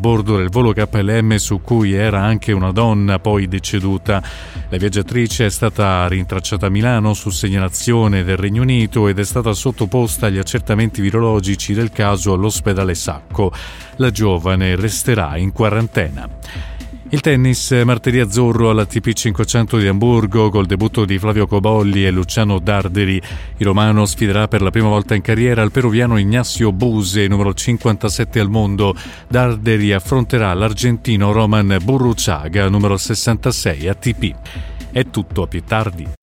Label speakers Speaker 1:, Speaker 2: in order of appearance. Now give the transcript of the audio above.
Speaker 1: bordo del volo KLM su cui era anche una donna poi deceduta. La viaggiatrice è stata rintracciata a Milano su segnalazione del Regno Unito ed è stata sottoposta agli accertamenti virologici del caso all'ospedale Sacco. La giovane resterà in quarantena. Il tennis, martedì azzurro all'ATP 500 di Amburgo col debutto di Flavio Cobolli e Luciano Darderi. Il romano sfiderà per la prima volta in carriera il peruviano Ignacio Buse, numero 57 al mondo. Darderi affronterà l'argentino Roman Burruchaga, numero 66 ATP. È tutto, a più tardi.